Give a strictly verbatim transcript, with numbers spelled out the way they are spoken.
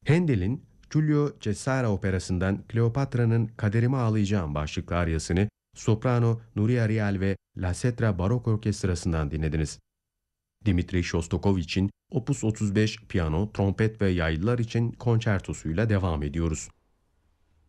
Handel'in Giulio Cesare operasından Kleopatra'nın Kaderime Ağlayacağım başlıklı aryasını soprano Nuria Rial ve La Setra Barok Orkestrası'ndan dinlediniz. Dimitri Shostakovich'in Opus otuz beş piyano, trompet ve yaylılar için konçertosuyla devam ediyoruz.